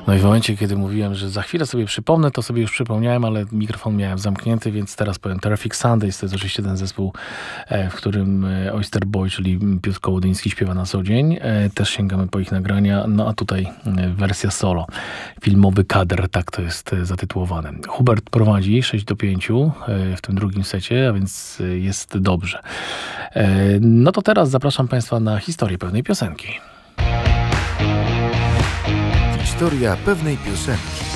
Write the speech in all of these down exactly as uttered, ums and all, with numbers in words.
No i w momencie, kiedy mówiłem, że za chwilę sobie przypomnę, to sobie już przypomniałem, ale mikrofon miałem zamknięty, więc teraz powiem Terrific Sundays. To jest oczywiście ten zespół, w którym Oyster Boy, czyli Piotr Kołodyński, śpiewa na co dzień. Też sięgamy po ich nagrania. No a tutaj wersja solo. Filmowy kadr, tak to jest zatytułowane. Hubert prowadzi sześć do pięciu w tym drugim secie, a więc jest dobrze. No to teraz zapraszam Państwa na historię pewnej piosenki. Historia pewnej piosenki.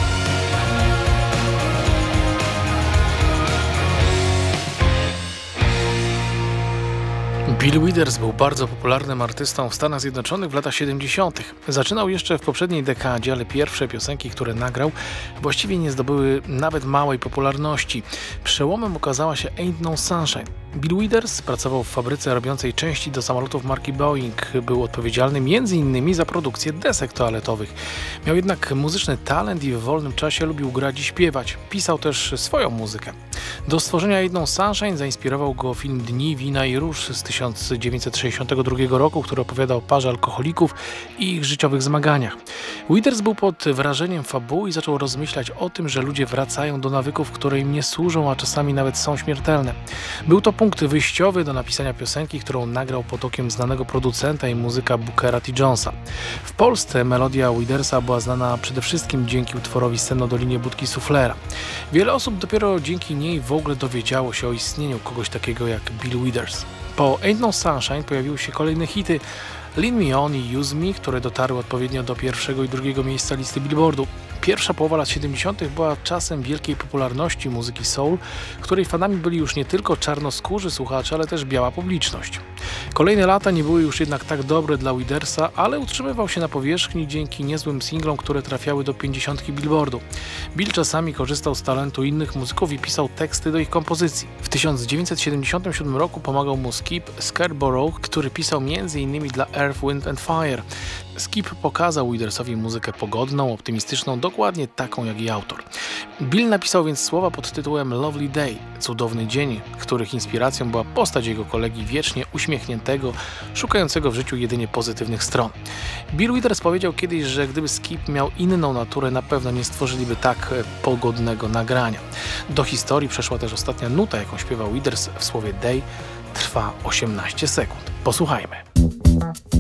Bill Withers był bardzo popularnym artystą w Stanach Zjednoczonych w latach siedemdziesiątych. Zaczynał jeszcze w poprzedniej dekadzie, ale pierwsze piosenki, które nagrał, właściwie nie zdobyły nawet małej popularności. Przełomem okazała się Ain't No Sunshine. Bill Withers pracował w fabryce robiącej części do samolotów marki Boeing. Był odpowiedzialny między innymi za produkcję desek toaletowych. Miał jednak muzyczny talent i w wolnym czasie lubił grać i śpiewać. Pisał też swoją muzykę. Do stworzenia Ain't No Sunshine zainspirował go film Dni, wina i róż z tysiąc dziewięćset sześćdziesiątego drugiego roku, który opowiada o parze alkoholików i ich życiowych zmaganiach. Withers był pod wrażeniem fabuły i zaczął rozmyślać o tym, że ludzie wracają do nawyków, które im nie służą, a czasami nawet są śmiertelne. Był to punkt wyjściowy do napisania piosenki, którą nagrał pod okiem znanego producenta i muzyka Bookera T. Jonesa. W Polsce melodia Withersa była znana przede wszystkim dzięki utworowi Senno Dolinie Budki Suflera. Wiele osób dopiero dzięki niej w ogóle dowiedziało się o istnieniu kogoś takiego jak Bill Withers. Po Ain't No Sunshine pojawiły się kolejne hity Lean Me On i Use Me, które dotarły odpowiednio do pierwszego i drugiego miejsca listy Billboardu. Pierwsza połowa lat siedemdziesiątych była czasem wielkiej popularności muzyki soul, której fanami byli już nie tylko czarnoskórzy słuchacze, ale też biała publiczność. Kolejne lata nie były już jednak tak dobre dla Withersa, ale utrzymywał się na powierzchni dzięki niezłym singlom, które trafiały do pięćdziesiątki Billboardu. Bill czasami korzystał z talentu innych muzyków i pisał teksty do ich kompozycji. W tysiąc dziewięćset siedemdziesiątym siódmym roku pomagał mu Skip Scarborough, który pisał m.in. dla Earth, Wind and Fire. Skip pokazał Withersowi muzykę pogodną, optymistyczną, dokładnie taką jak i autor. Bill napisał więc słowa pod tytułem Lovely Day, cudowny dzień, których inspiracją była postać jego kolegi wiecznie uśmiechniętego, szukającego w życiu jedynie pozytywnych stron. Bill Withers powiedział kiedyś, że gdyby Skip miał inną naturę, na pewno nie stworzyliby tak pogodnego nagrania. Do historii przeszła też ostatnia nuta, jaką śpiewał Withers w słowie Day, trwa osiemnaście sekund. Posłuchajmy.